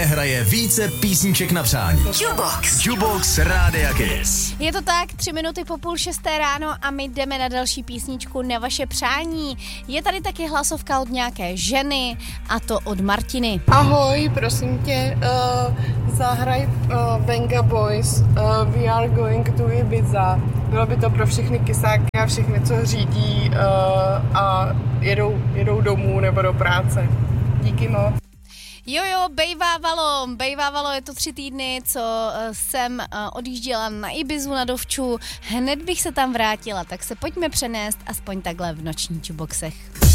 hraje více písniček na přání. Jukebox Rádia Kiss. Je to tak, 3 minuty po 5:30 ráno a my jdeme na další písničku na vaše přání. Je tady taky hlasovka od nějaké ženy a to od Martiny. Ahoj, prosím tě, zahraj Venga Boys, We Are Going to Ibiza. Bylo by to pro všechny kysáky a všechny, co řídí a jedou domů nebo do práce. Díky moc. Jo, bejvávalo, je to 3 týdny, co jsem odjížděla na Ibizu na dovču, hned bych se tam vrátila, tak se pojďme přenést aspoň takhle v nočních jukeboxech.